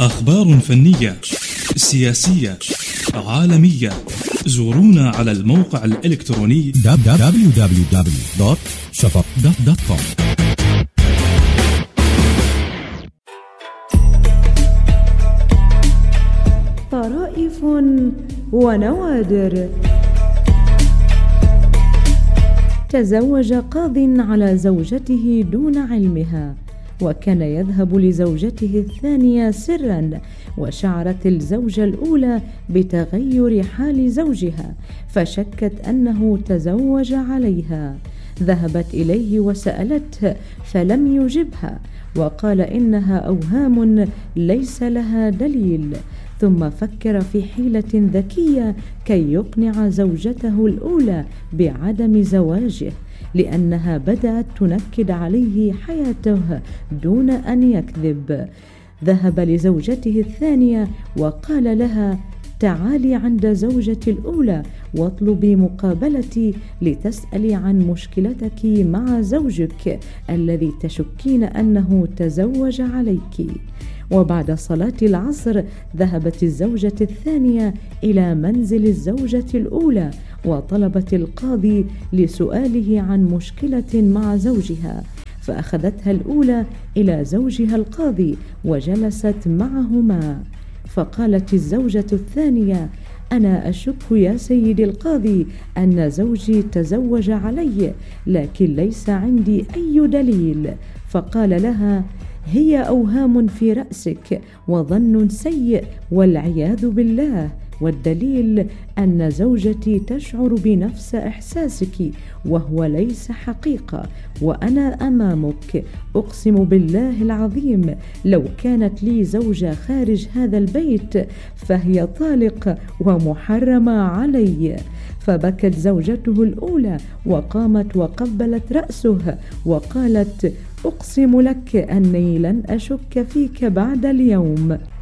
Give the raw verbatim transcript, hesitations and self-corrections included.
أخبار فنية، سياسية، عالمية. زورونا على الموقع الإلكتروني دبليو دبليو دبليو دوت شفق دوت كوم. طرائف ونوادر. تزوج قاض على زوجته دون علمها، وكان يذهب لزوجته الثانية سرا، وشعرت الزوجة الأولى بتغير حال زوجها فشكت أنه تزوج عليها. ذهبت إليه وسألته فلم يجبها، وقال إنها أوهام ليس لها دليل. ثم فكر في حيلة ذكية كي يقنع زوجته الأولى بعدم زواجه، لأنها بدأت تنكد عليه حياته دون أن يكذب. ذهب لزوجته الثانية وقال لها: تعالي عند زوجتي الأولى واطلبي مقابلتي لتسألي عن مشكلتك مع زوجك الذي تشكين أنه تزوج عليك. وبعد صلاة العصر ذهبت الزوجة الثانية إلى منزل الزوجة الأولى وطلبت القاضي لسؤاله عن مشكلة مع زوجها، فأخذتها الأولى إلى زوجها القاضي وجلست معهما. فقالت الزوجة الثانية: أنا أشك يا سيدي القاضي أن زوجي تزوج علي، لكن ليس عندي أي دليل. فقال لها: هي أوهام في رأسك وظن سيء والعياذ بالله، والدليل أن زوجتي تشعر بنفس إحساسك وهو ليس حقيقة، وأنا أمامك أقسم بالله العظيم لو كانت لي زوجة خارج هذا البيت فهي طالق ومحرمة علي. فبكت زوجته الأولى وقامت وقبلت رأسه وقالت: أقسم لك أني لن أشك فيك بعد اليوم.